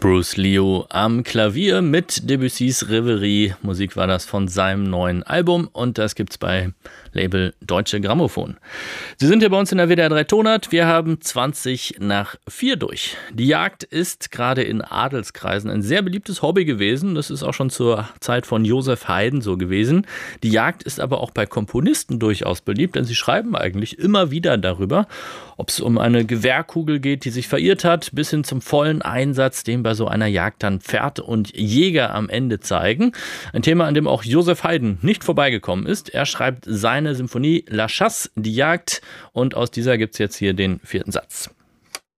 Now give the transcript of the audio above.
Bruce Leo am Klavier mit Debussys Reverie. Musik war das von seinem neuen Album und das gibt's bei Label Deutsche Grammophon. Sie sind hier bei uns in der WDR 3 Tonart. Wir haben 4:20 durch. Die Jagd ist gerade in Adelskreisen ein sehr beliebtes Hobby gewesen. Das ist auch schon zur Zeit von Joseph Haydn so gewesen. Die Jagd ist aber auch bei Komponisten durchaus beliebt, denn sie schreiben eigentlich immer wieder darüber, ob es um eine Gewehrkugel geht, die sich verirrt hat, bis hin zum vollen Einsatz, den bei so einer Jagd dann Pferd und Jäger am Ende zeigen. Ein Thema, an dem auch Joseph Haydn nicht vorbeigekommen ist. Er schreibt seine Symphonie La Chasse, die Jagd, und aus dieser gibt's jetzt hier den 4. Satz.